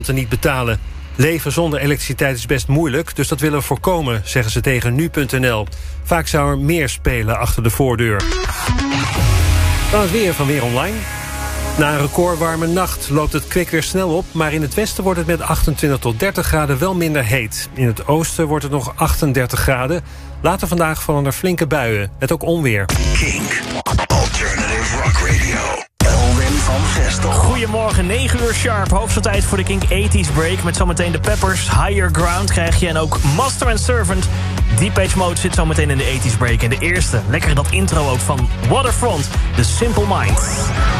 niet betalen. Leven zonder elektriciteit is best moeilijk, dus dat willen we voorkomen, zeggen ze tegen nu.nl. Vaak zou er meer spelen achter de voordeur. Dan het weer van Weer Online. Na een recordwarme nacht loopt het kwik weer snel op, maar in het westen wordt het met 28 tot 30 graden wel minder heet. In het oosten wordt het nog 38 graden. Later vandaag vallen er flinke buien, met ook onweer. Kink, Alternative Rock Radio. Elwin van Gestel. Goedemorgen, 9 uur sharp. Hoogste tijd voor de Kink 80s break. Met zometeen de Peppers, Higher Ground krijg je. En ook Master & Servant. Depeche Mode zit zometeen in de 80s break. En de eerste, lekker dat intro ook van Waterfront, The Simple Mind.